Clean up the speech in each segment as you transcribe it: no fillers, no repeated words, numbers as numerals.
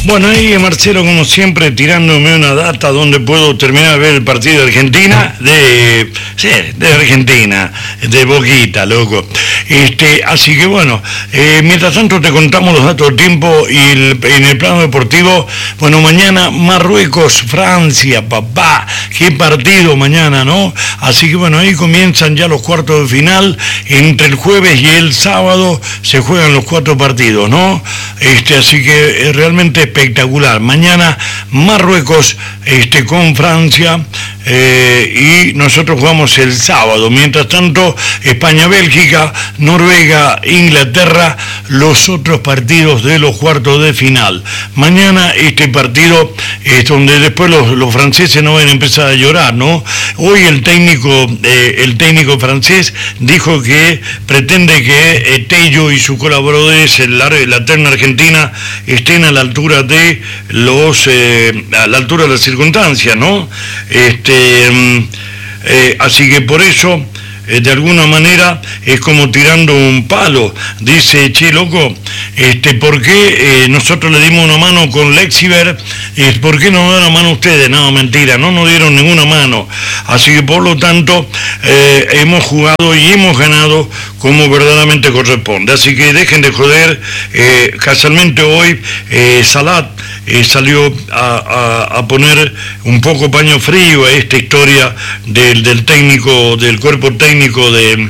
Bueno, ahí Marcelo, como siempre, tirándome una data donde puedo terminar de ver el partido de Argentina, de Argentina, de Boquita, loco. Así que bueno, mientras tanto te contamos los datos del tiempo y en el plano deportivo. Bueno, mañana Marruecos, Francia, papá, qué partido mañana, ¿no? Así que bueno, ahí comienzan ya los cuartos de final. Entre el jueves y el sábado se juegan los 4 partidos, ¿no? Así que realmente espectacular. Mañana Marruecos con Francia y nosotros jugamos el sábado. Mientras tanto, España-Bélgica, Noruega, Inglaterra, los otros partidos de los cuartos de final. Mañana este partido es donde después los franceses no van a empezar a llorar, ¿no? Hoy el técnico francés dijo que pretende que Tello y sus colaboradores en la terna argentina estén a la altura de las circunstancias, ¿no? Así que por eso de alguna manera es como tirando un palo. Dice, che, loco, ¿por qué nosotros le dimos una mano con Lexiver? ¿Por qué no nos dan una mano ustedes? No, mentira, no nos dieron ninguna mano. Así que por lo tanto hemos jugado y hemos ganado como verdaderamente corresponde. Así que dejen de joder. Casualmente hoy Salat salió a poner un poco paño frío a esta historia del técnico, del cuerpo técnico de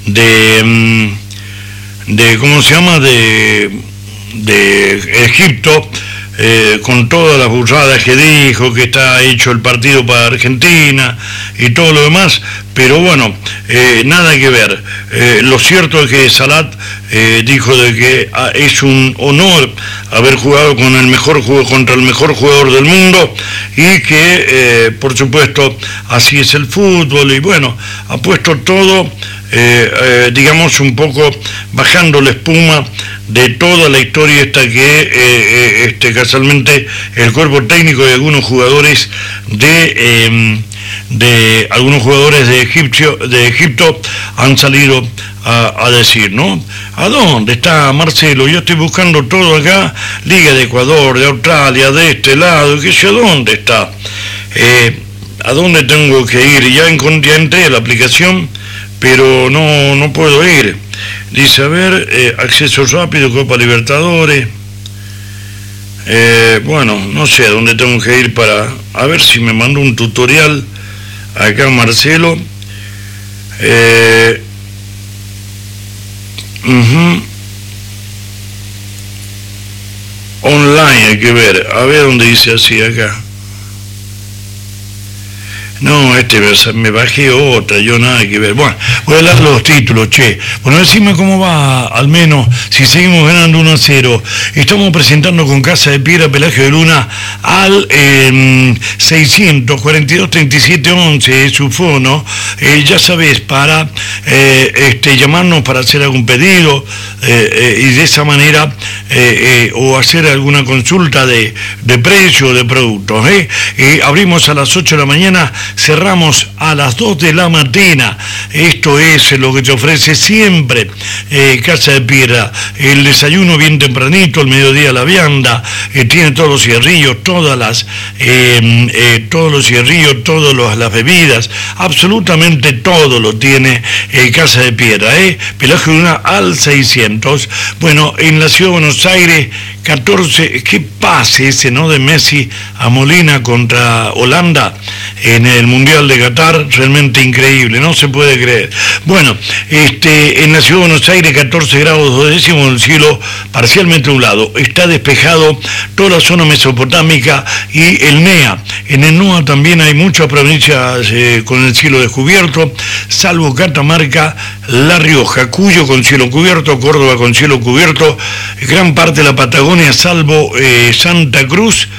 ¿cómo se llama? de Egipto, con todas las burradas que dijo, que está hecho el partido para Argentina y todo lo demás, pero bueno, nada que ver. Lo cierto es que Salat dijo de que es un honor haber jugado contra el mejor jugador del mundo y que, por supuesto, así es el fútbol y bueno, ha puesto todo, digamos, un poco bajando la espuma de toda la historia esta que casualmente el cuerpo técnico de algunos jugadores de Egipto han salido a decir, ¿no? ¿A dónde está Marcelo? Yo estoy buscando todo acá, Liga de Ecuador, de Australia, de este lado, qué sé dónde está. ¿A dónde tengo que ir? Ya entré a la aplicación, pero no puedo ir. Dice, a ver, acceso rápido, Copa Libertadores. Bueno, no sé a dónde tengo que ir para... A ver si me mando un tutorial acá Marcelo. Online hay que ver. A ver dónde dice así acá. No, me bajé otra, yo nada que ver. Bueno, voy a dar los títulos, che. Bueno, decime cómo va, al menos, si seguimos ganando 1-0. Estamos presentando con Casa de Piedra Pelagio de Luna al 642-3711, su fono. Ya sabés, para llamarnos para hacer algún pedido y de esa manera, o hacer alguna consulta de precio de productos. Abrimos a las 8 de la mañana, cerramos a las 2 de la mañana. Esto es lo que te ofrece siempre Casa de Piedra. El desayuno bien tempranito, el mediodía la vianda, tiene todos los cierrillos, todos los cierrillos, todas las bebidas, absolutamente todo lo tiene Casa de Piedra. Pelagio de Luna al 600. Bueno, en la ciudad de Buenos Aires, 14, qué pase ese, ¿no? De Messi a Molina contra Holanda en el Mundial de Qatar, realmente increíble, no se puede creer. Bueno, en la ciudad de Buenos Aires, 14 grados 2 décimos, el cielo parcialmente nublado, está despejado toda la zona mesopotámica y el NEA. En el NOA también hay muchas provincias con el cielo descubierto, salvo Catamarca, La Rioja, Cuyo con cielo cubierto, Córdoba con cielo cubierto, gran parte de la Patagonia, salvo Santa Cruz,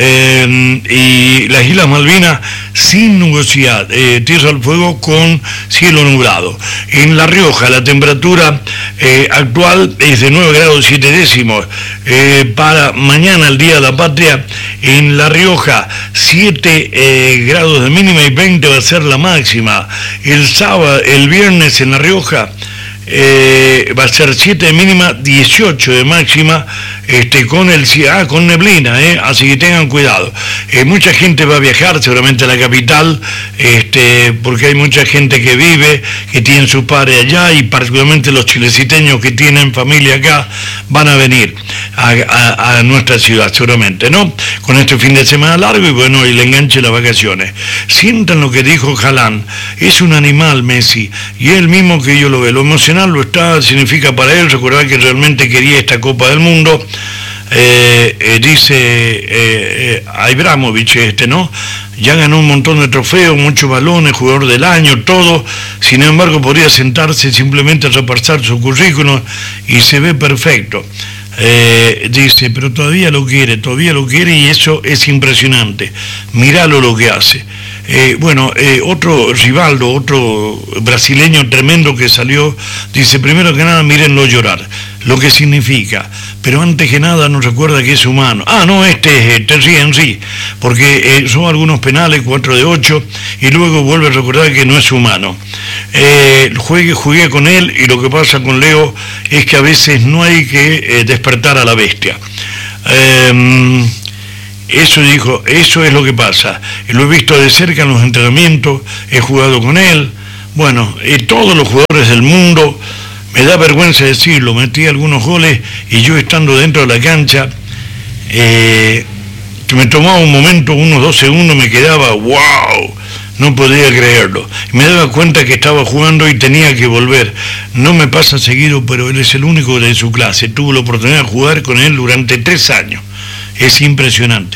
y las Islas Malvinas sin nubosidad, Tierra del Fuego con cielo nublado. En La Rioja la temperatura actual es de 9 grados 7 décimos. Para mañana, el Día de la Patria, en La Rioja 7 grados de mínima y 20 va a ser la máxima. El viernes en La Rioja va a ser 7 de mínima, 18 de máxima. con neblina, así que tengan cuidado. Mucha gente va a viajar seguramente a la capital, porque hay mucha gente que vive, que tiene su padre allá, y particularmente los chileciteños que tienen familia acá van a venir a nuestra ciudad seguramente, ¿no? Con este fin de semana largo y bueno, el enganche de las vacaciones. Sientan lo que dijo Haaland, es un animal Messi, y él mismo que yo lo ve, lo emocional lo está, significa para él, recordar que realmente quería esta Copa del Mundo. Dice Ibrahimovic, ¿no? Ya ganó un montón de trofeos, muchos balones, jugador del año, todo. Sin embargo, podría sentarse simplemente a repasar su currículum y se ve perfecto. Dice, pero todavía lo quiere y eso es impresionante. Míralo lo que hace. Otro Rivaldo, otro brasileño tremendo que salió, dice, primero que nada, mírenlo llorar, lo que significa, pero antes que nada nos recuerda que es humano. Este es Thierry Henry, porque son algunos penales, 4 de 8, y luego vuelve a recordar que no es humano. Jugué con él, y lo que pasa con Leo es que a veces no hay que despertar a la bestia. Eso dijo, eso es lo que pasa. Lo he visto de cerca en los entrenamientos, he jugado con él. Bueno, todos los jugadores del mundo, me da vergüenza decirlo, metí algunos goles y yo estando dentro de la cancha, me tomaba un momento, unos 2 segundos, me quedaba, wow, no podía creerlo. Me daba cuenta que estaba jugando y tenía que volver. No me pasa seguido, pero él es el único de su clase. Tuve la oportunidad de jugar con él durante 3 años. Es impresionante.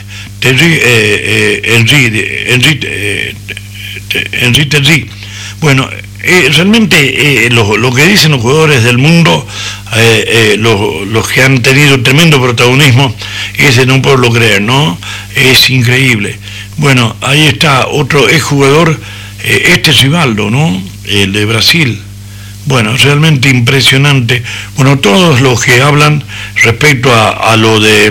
Henry. Bueno, realmente lo que dicen los jugadores del mundo, los que han tenido tremendo protagonismo, es de no poderlo creer, ¿no? Es increíble. Bueno, ahí está otro exjugador, es Rivaldo, ¿no? El de Brasil. Bueno, realmente impresionante. Bueno, todos los que hablan respecto a lo de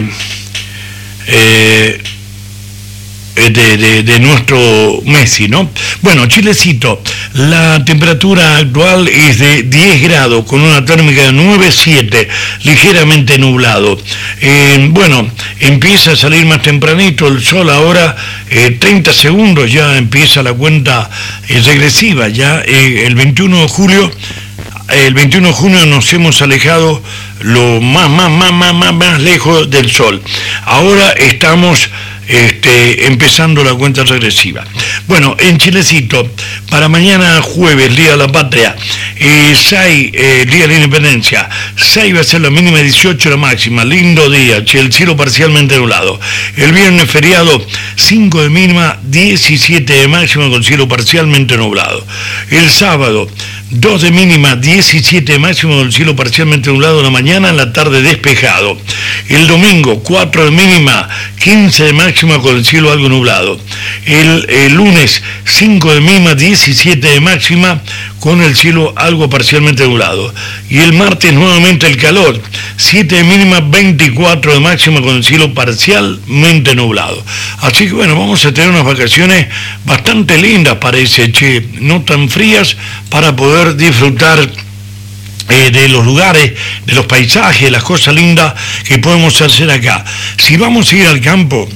nuestro Messi, ¿no? Bueno, Chilecito, la temperatura actual es de 10 grados con una térmica de 9,7, ligeramente nublado. Empieza a salir más tempranito el sol ahora, 30 segundos ya empieza la cuenta regresiva, ya el 21 de julio. El 21 de junio nos hemos alejado lo más lejos del sol. Ahora estamos empezando la cuenta regresiva. Bueno, en Chilecito, para mañana jueves, Día de la Patria, 6, Día de la Independencia, 6 va a ser la mínima, 18 la máxima, lindo día, el cielo parcialmente nublado. El viernes feriado, 5 de mínima, 17 de máxima con cielo parcialmente nublado. El sábado, 2 de mínima, 17 de máximo con cielo parcialmente nublado en la mañana, en la tarde despejado. El domingo, 4 de mínima, 15 de máxima con el cielo algo nublado. El lunes, 5 de mínima, 17 de máxima con el cielo algo parcialmente nublado. Y el martes nuevamente el calor, 7 de mínima, 24 de máxima con el cielo parcialmente nublado. Así que bueno, vamos a tener unas vacaciones bastante lindas, parece, no tan frías, para poder disfrutar de los lugares, de los paisajes, las cosas lindas que podemos hacer acá. Si vamos a ir al campo,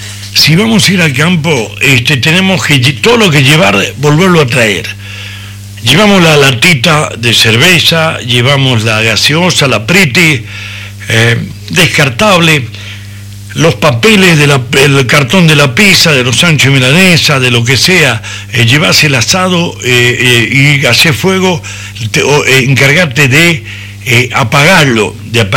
tenemos que todo lo que llevar, volverlo a traer. Llevamos la latita de cerveza, llevamos la gaseosa, la Priti, descartable, los papeles del cartón de la pizza, de los Sancho y Milanesa, de lo que sea, llevas el asado y hacer fuego, encargarte de apagarlo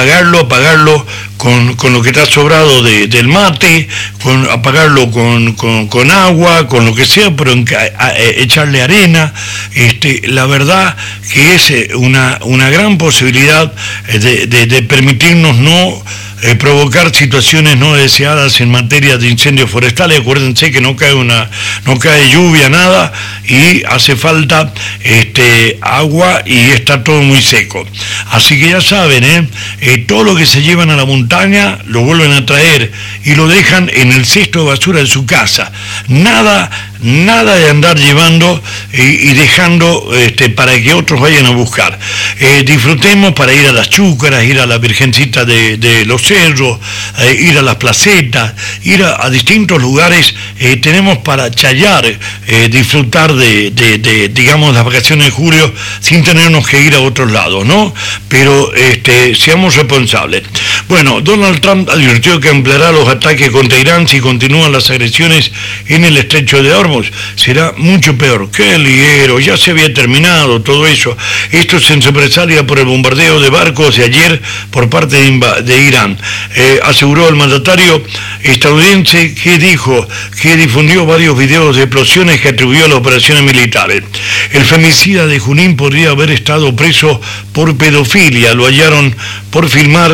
con lo que está sobrado del mate, apagarlo con agua, con lo que sea, pero echarle arena. La verdad que es una gran posibilidad de permitirnos no provocar situaciones no deseadas en materia de incendios forestales. Acuérdense que no cae lluvia, nada, y hace falta agua y está todo muy seco. Así que ya saben, todo lo que se llevan a la montaña lo vuelven a traer y lo dejan en el cesto de basura de su casa. Nada nada de andar llevando y dejando para que otros vayan a buscar. Disfrutemos para ir a las Chúcaras, ir a la Virgencita de los Cerros, ir a las placetas, ir a distintos lugares. Tenemos para chayar, disfrutar digamos, las vacaciones de julio sin tenernos que ir a otros lados, ¿no? Pero seamos responsables. Bueno, Donald Trump advirtió que ampliará los ataques contra Irán si continúan las agresiones en el estrecho de Hormuz. Será mucho peor. ¡Qué liguero! Ya se había terminado todo eso. Esto se represalia por el bombardeo de barcos de ayer por parte de Irán. Aseguró el mandatario estadounidense, que dijo que difundió varios videos de explosiones que atribuyó a las operaciones militares. El femicida de Junín podría haber estado preso por pedofilia. Lo allanaron por filmar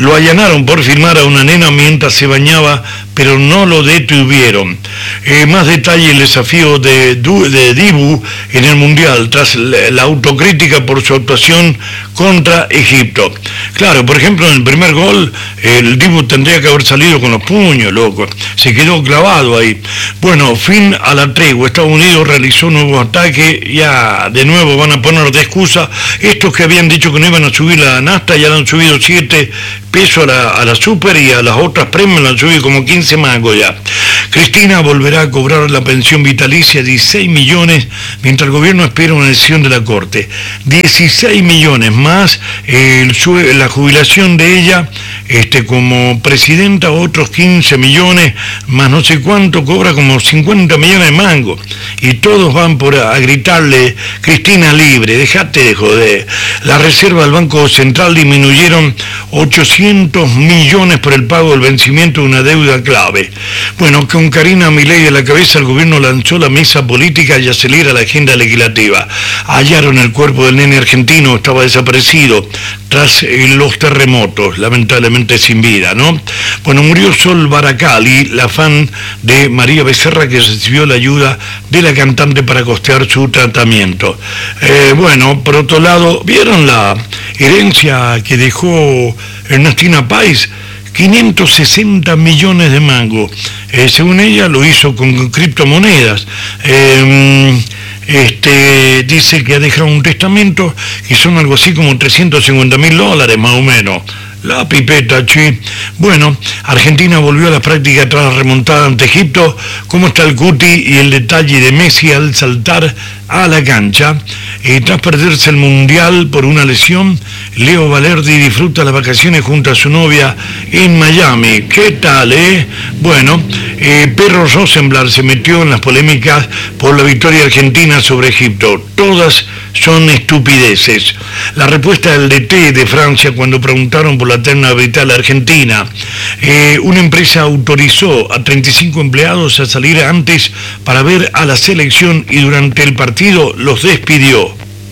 a una nena mientras se bañaba, pero no lo detuvieron. Más detalle: el desafío de Dibu en el Mundial tras la autocrítica por su actuación contra Egipto. Claro, por ejemplo, en el primer gol el Dibu tendría que haber salido con los puños, loco. Se quedó clavado ahí. Bueno, fin a la tregua. Estados Unidos realizó nuevos ataques. Ya de nuevo van a poner de excusa estos que habían dicho que no iban a subir la nafta. Ya le han subido 7 pesos a la super, y a las otras premios le han subido como 15 mangos ya. Cristina volverá a cobrar la pensión vitalicia, 16 millones, mientras el gobierno espera una decisión de la Corte. 16 millones más la jubilación de ella como presidenta, otros 15 millones, más no sé cuánto, cobra como 50 millones de mangos. Y todos van a gritarle: Cristina libre, dejate de joder. La reserva del Banco Central disminuyeron 800 millones por el pago del vencimiento de una deuda clave. Bueno, con Karina Milei a la cabeza, el gobierno lanzó la mesa política y acelera la agenda legislativa. Hallaron el cuerpo del nene argentino, estaba desaparecido tras los terremotos, lamentablemente sin vida, ¿no? Bueno, murió Sol Baracali, la fan de María Becerra, que recibió la ayuda de la cantante para costear su tratamiento. Bueno, por otro lado, ¿vieron la herencia que dejó Ernestina Pais? 560 millones de mangos. Según ella, lo hizo con criptomonedas. Dice que ha dejado un testamento que son algo así como $350.000 más o menos. La pipeta, chi. Bueno, Argentina volvió a la práctica tras la remontada ante Egipto. ¿Cómo está el cuti y el detalle de Messi al saltar a la cancha? Tras perderse el Mundial por una lesión, Leo Valerdi disfruta las vacaciones junto a su novia en Miami. ¿Qué tal, Bueno, Perro Rosenblatt se metió en las polémicas por la victoria argentina sobre Egipto. Todas son estupideces. La respuesta del DT de Francia cuando preguntaron por la terna vital argentina. Una empresa autorizó a 35 empleados a salir antes para ver a la selección y durante el partido los despidió.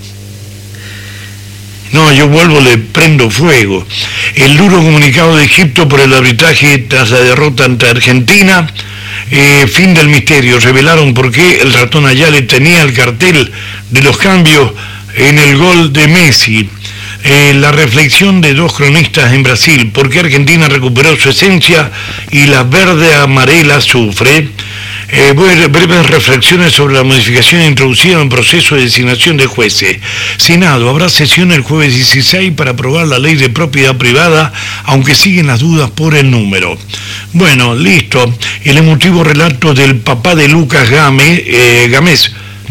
No, yo vuelvo, le prendo fuego. El duro comunicado de Egipto por el arbitraje tras la derrota ante Argentina. Fin del misterio. Revelaron por qué el ratón Ayale tenía el cartel de los cambios en el gol de Messi. La reflexión de dos cronistas en Brasil: por qué Argentina recuperó su esencia y la verde amarela sufre. Breves reflexiones sobre la modificación introducida en el proceso de designación de jueces. Senado: habrá sesión el jueves 16 para aprobar la ley de propiedad privada, aunque siguen las dudas por el número. Bueno, listo. El emotivo relato del papá de Lucas Gámez.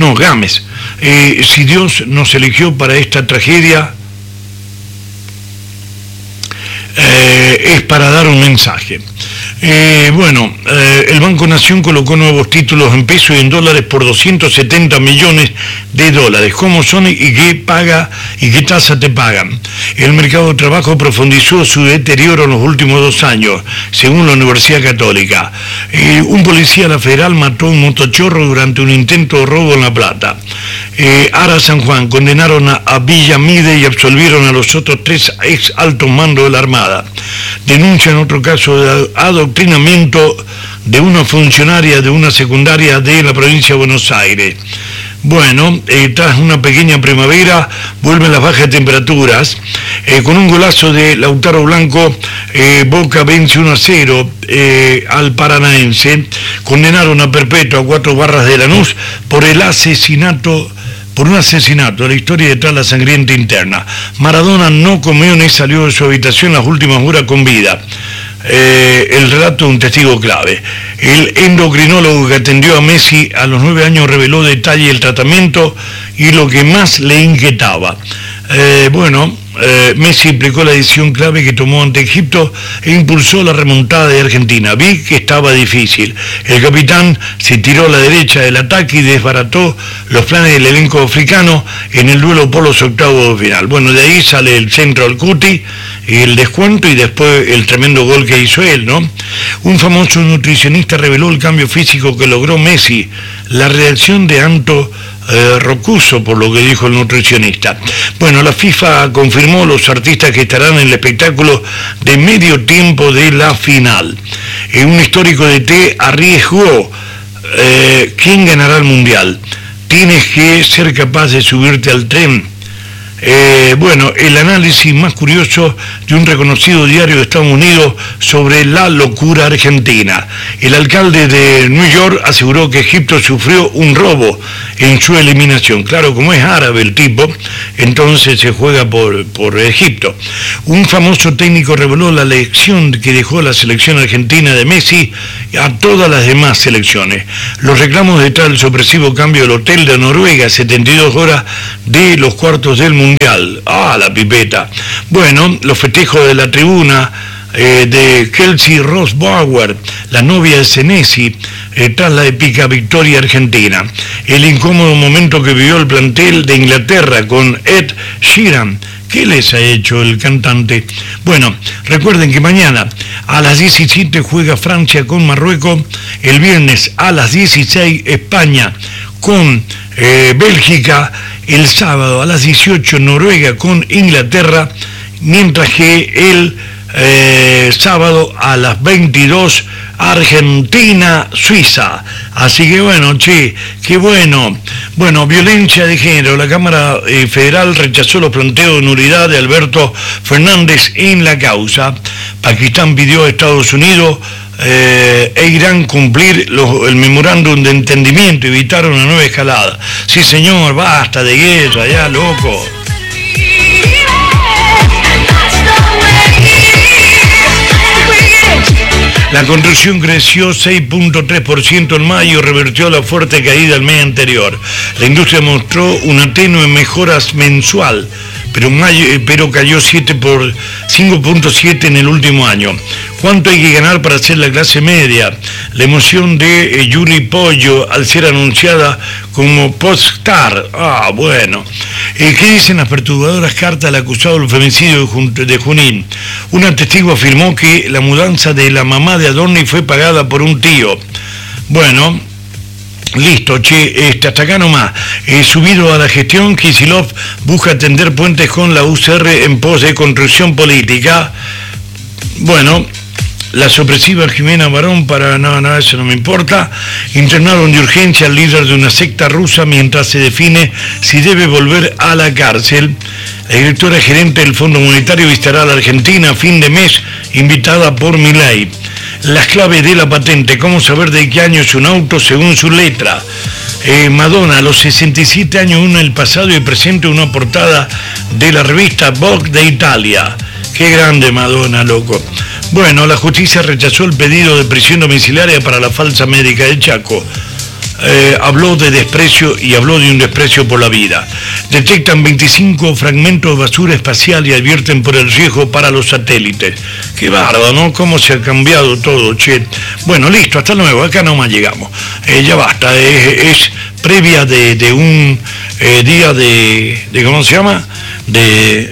Si Dios nos eligió para esta tragedia, es para dar un mensaje. El Banco Nación colocó nuevos títulos en pesos y en dólares por 270 millones de dólares. ¿Cómo son y qué paga y qué tasa te pagan? El mercado de trabajo profundizó su deterioro en los últimos 2 años, según la Universidad Católica. Un policía de la Federal mató a un motochorro durante un intento de robo en La Plata. Ara San Juan: condenaron a Villamide y absolvieron a los otros 3 ex altos mandos de la Armada. Denuncian otro caso de adoctrinamiento de una funcionaria de una secundaria de la provincia de Buenos Aires. Bueno, tras una pequeña primavera, vuelven las bajas temperaturas. Con un golazo de Lautaro Blanco, Boca vence 1-0 al Paranaense. condenaron a perpetua a 4 barras de Lanús por un asesinato, la historia detrás de la sangrienta interna. Maradona no comió ni salió de su habitación las últimas horas con vida. El relato de un testigo clave. El endocrinólogo que atendió a Messi a los 9 años reveló detalle del tratamiento y lo que más le inquietaba. Messi aplicó la decisión clave que tomó ante Egipto e impulsó la remontada de Argentina. Vi que estaba difícil. El capitán se tiró a la derecha del ataque y desbarató los planes del elenco africano en el duelo por los octavos de final. Bueno, de ahí sale el centro al Cuti, el descuento y después el tremendo gol que hizo él, ¿no? Un famoso nutricionista reveló el cambio físico que logró Messi. La reacción de Anto Rocuso, por lo que dijo el nutricionista. Bueno, la FIFA confirmó los artistas que estarán en el espectáculo de medio tiempo de la final. Un histórico de T arriesgó quién ganará el mundial. Tienes que ser capaz de subirte al tren. El análisis más curioso de un reconocido diario de Estados Unidos sobre la locura argentina. El alcalde de New York aseguró que Egipto sufrió un robo en su eliminación. Claro, como es árabe el tipo, entonces se juega por Egipto. Un famoso técnico reveló la lección que dejó la selección argentina de Messi a todas las demás selecciones. Los reclamos detrás del sorpresivo cambio del hotel de Noruega, 72 horas de los cuartos del Mundial. La pipeta. Bueno, los festejos de la tribuna de Kelsey Ross Bauer, la novia de Senesi, tras la épica victoria argentina. El incómodo momento que vivió el plantel de Inglaterra con Ed Sheeran. ¿Qué les ha hecho el cantante? Bueno, recuerden que mañana a las 17 juega Francia con Marruecos, el viernes a las 16 España con Bélgica, el sábado a las 18 Noruega con Inglaterra, mientras que el sábado a las 22 Argentina-Suiza. Así que bueno, qué bueno. Bueno, violencia de género. La Cámara Federal rechazó los planteos de nulidad de Alberto Fernández en la causa. Pakistán pidió a Estados Unidos e Irán cumplir el memorándum de entendimiento, evitar una nueva escalada. Sí, señor, basta de guerra, ya, loco. La construcción creció 6.3% en mayo, revirtió la fuerte caída del mes anterior. La industria mostró una tenue mejora mensual, pero cayó 5.7% en el último año. ¿Cuánto hay que ganar para ser la clase media? La emoción de Yuri Pollo al ser anunciada como poststar. Bueno. ¿Qué dicen las perturbadoras cartas al acusado del femicidio de Junín? Un testigo afirmó que la mudanza de la mamá de Adorni fue pagada por un tío. Bueno, listo, hasta acá nomás. Subido a la gestión, Kicillof busca atender puentes con la UCR en pos de construcción política. Bueno, la sorpresiva Jimena Barón, eso no me importa. Internaron de urgencia al líder de una secta rusa mientras se define si debe volver a la cárcel. La directora gerente del Fondo Monetario visitará a la Argentina a fin de mes, invitada por Milei. Las claves de la patente, cómo saber de qué año es un auto según su letra. Madonna, a los 67 años, une el pasado y presente una portada de la revista Vogue de Italia. Qué grande Madonna, loco. Bueno, la justicia rechazó el pedido de prisión domiciliaria para la falsa médica de Chaco. Habló de desprecio y habló de un desprecio por la vida. Detectan 25 fragmentos de basura espacial y advierten por el riesgo para los satélites. Qué bárbaro, ¿no? Cómo se ha cambiado todo, Bueno, listo, hasta luego, acá nomás llegamos. Ya basta, es previa de un día de ¿cómo se llama? De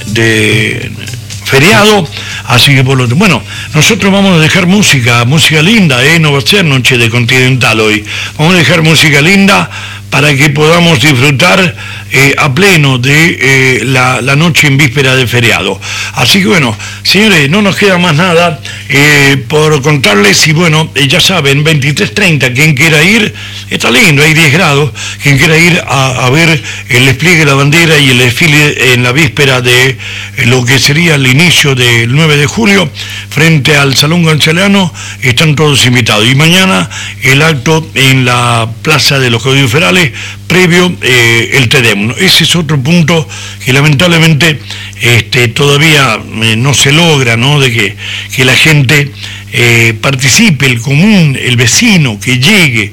feriado, así que por lo tanto, bueno, nosotros vamos a dejar música linda, no va a ser noche de Continental hoy, vamos a dejar música linda para que podamos disfrutar a pleno de la noche en víspera de feriado. Así que bueno, señores, no nos queda más nada por contarles, y bueno, ya saben, 23:30, quien quiera ir, está lindo, hay 10 grados, quien quiera ir a ver el despliegue de la bandera y el desfile en la víspera de lo que sería el inicio del 9 de julio, frente al Salón Gonzalano, están todos invitados. Y mañana el acto en la Plaza de los Caudillos Federales, previo el Te-Deum. Ese es otro punto que lamentablemente todavía no se logra, ¿no? De que la gente participe, el común, el vecino, que llegue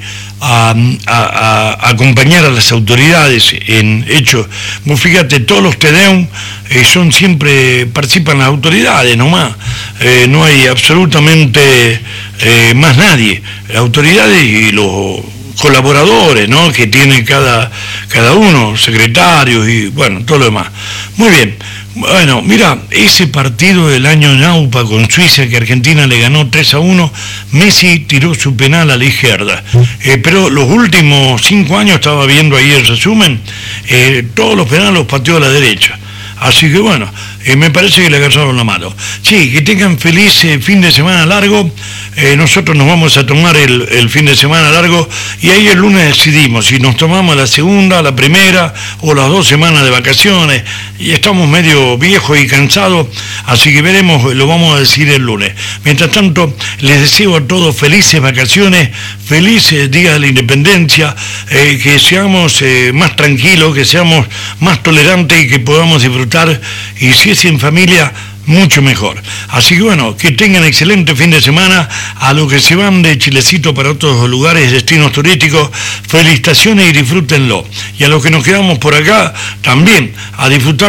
a acompañar a las autoridades en hechos. Vos fíjate, todos los Te-Deum son siempre, participan las autoridades nomás, no hay absolutamente más nadie, las autoridades y los colaboradores, ¿no?, que tiene cada uno, secretarios y bueno, todo lo demás. Muy bien. Bueno, mira, ese partido del año Naupa con Suiza, que Argentina le ganó 3-1, Messi tiró su penal a la izquierda. Pero los últimos 5 años, estaba viendo ahí el resumen, todos los penales los pateó a la derecha. Así que bueno, me parece que le agarraron la mano. Sí, que tengan feliz fin de semana largo. Nosotros nos vamos a tomar el fin de semana largo y ahí el lunes decidimos si nos tomamos la segunda, la primera o las 2 semanas de vacaciones. Y estamos medio viejos y cansados, así que veremos, lo vamos a decir el lunes. Mientras tanto, les deseo a todos felices vacaciones, felices días de la independencia, que seamos más tranquilos, que seamos más tolerantes y que podamos disfrutar, y si es en familia, mucho mejor. Así que bueno, que tengan excelente fin de semana. A los que se van de Chilecito para otros lugares, destinos turísticos, felicitaciones y disfrútenlo. Y a los que nos quedamos por acá, también a disfrutar